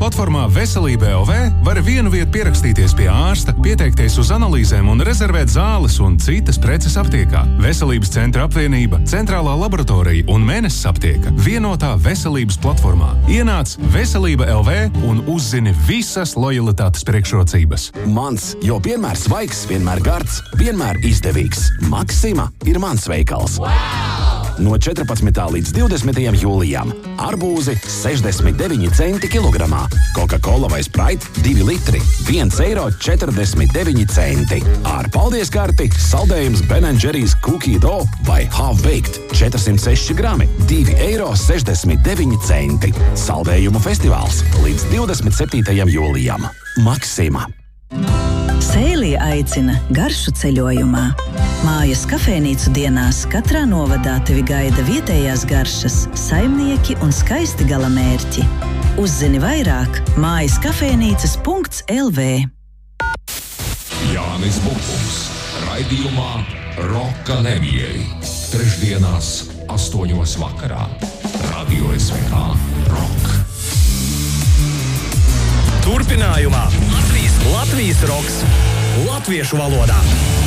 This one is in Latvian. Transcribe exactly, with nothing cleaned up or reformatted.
Platformā Veselība L V var vienu vietu pierakstīties pie ārsta, pieteikties uz analīzēm un rezervēt zāles un citas preces aptiekā. Veselības centra apvienība, centrālā laboratorija un Mēnesis aptieka vienotā veselības platformā. Ienāc Veselība L V un uzzini visas lojalitātes priekšrocības. Mans, jo vienmēr svaigs, vienmēr gards, vienmēr izdevīgs. Maksima ir mans veikals. Wow! No četrpadsmitā līdz divdesmitajam jūlijam arbūzi sešdesmit deviņi centi kilogramā, Coca-Cola vai Sprite divi litri, viens eiro četrdesmit deviņi centi. Ar paldies karti saldējums Ben and Jerry's Cookie Dough vai Half-Baked četrsimt seši grami, divi eiro sešdesmit deviņi centi. Saldējumu festivāls līdz divdesmit septītajam jūlijam. Maksima. Sēlija aicina garšu ceļojumā. Mājas kafejnīcu dienās katrā novadā tevi gaida vietējās garšas, saimnieki un skaisti galamērķi. Uzzini vairāk mājas kafejnīcas punkts L V. Jānis Bukums raidījumā Roka Nevieri. Trešdienās astoņos vakarā. Radio S V K Rock. Turpinājumā Latvijas, Latvijas roks latviešu valodā.